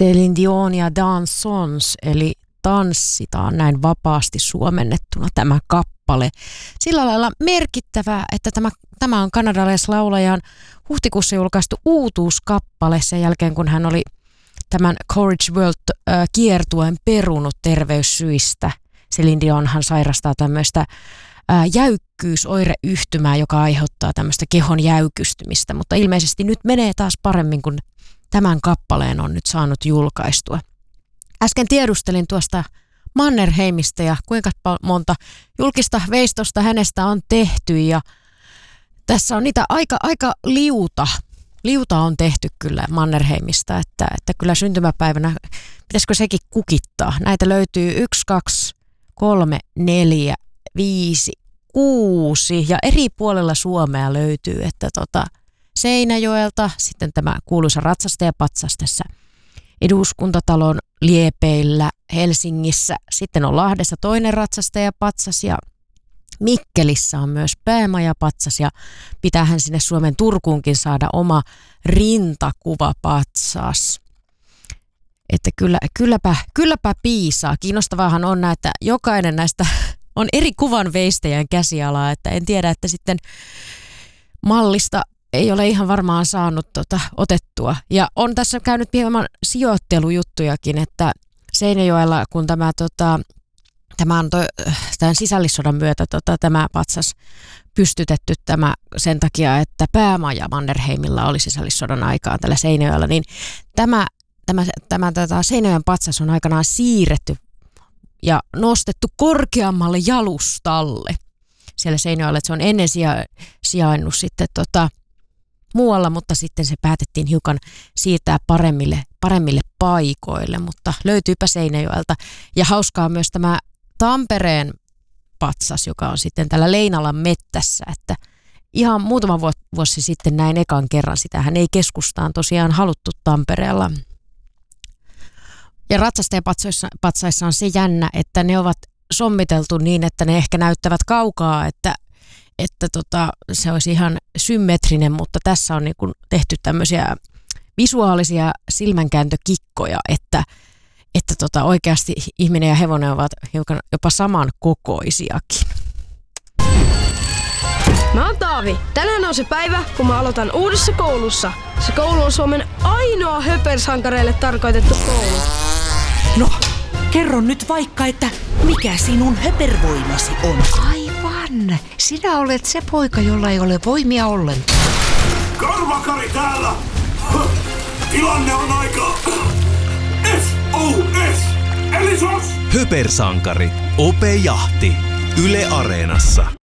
Céline Dion ja Dansons, eli tanssitaan näin vapaasti suomennettuna tämä kappale. Sillä lailla merkittävää, että tämä on kanadalaislaulajan huhtikuussa julkaistu uutuuskappale sen jälkeen, kun hän oli tämän Courage World-kiertueen perunut terveyssyistä. Céline Dionhan sairastaa tämmöistä jäykkyysoireyhtymää, joka aiheuttaa tämmöistä kehon jäykistymistä, mutta ilmeisesti nyt menee taas paremmin, kun tämän kappaleen on nyt saanut julkaistua. Äsken tiedustelin tuosta Mannerheimista ja kuinka monta julkista veistosta hänestä on tehty, ja tässä on niitä aika liuta on tehty kyllä Mannerheimista, että kyllä syntymäpäivänä pitäisikö sekin kukittaa. Näitä löytyy 1, 2, 3, 4, 5, 6 ja eri puolella Suomea löytyy, että Seinäjoelta sitten tämä kuuluisa ratsastajapatsas tässä Eduskuntatalon liepeillä Helsingissä. Sitten on Lahdessa toinen ratsastajapatsas ja Mikkelissä on myös päämajapatsas ja pitäähän sinne Suomen Turkuunkin saada oma rintakuvapatsas. Että kylläpä piisaa. Kiinnostavaahan on, että jokainen näistä on eri kuvan veistäjän käsialaa, että en tiedä, että sitten mallista ei ole ihan varmaan saanut otettua. Ja on tässä käynyt hieman sijoittelujuttujakin, että Seinäjoella, kun tämä on tämän sisällissodan myötä tämä patsas pystytetty sen takia, että päämaja Mannerheimilla oli sisällissodan aikaan tällä Seinäjoella, niin tämä Seinäjoen patsas on aikanaan siirretty ja nostettu korkeammalle jalustalle siellä Seinäjoella, että se on ennen sijainnut sitten muualla, mutta sitten se päätettiin hiukan siirtää paremmille paikoille, mutta löytyypä Seinäjoelta. Ja hauskaa myös tämä Tampereen patsas, joka on sitten tällä Leinalan mettässä, että ihan muutama vuosi sitten näin ekan kerran. Sitähän ei keskustaan tosiaan haluttu Tampereella. Ja ratsastajapatsaissa on se jännä, että ne ovat sommiteltu niin, että ne ehkä näyttävät kaukaa, että se olisi ihan symmetrinen, mutta tässä on niin kuin tehty tämmöisiä visuaalisia silmänkääntökikkoja, että oikeasti ihminen ja hevonen ovat hiukan jopa samankokoisiakin. Mä oon Taavi. Tänään on se päivä, kun mä aloitan uudessa koulussa. Se koulu on Suomen ainoa höpersankareille tarkoitettu koulu. No, kerro nyt vaikka, että mikä sinun höpervoimasi on? Aivan. Sinä olet se poika, jolla ei ole voimia ollenkaan. Karvakari täällä! Tilanne on aika... SOS! Eli SOS! Höpersankari. Ope Jahti. Yle Areenassa.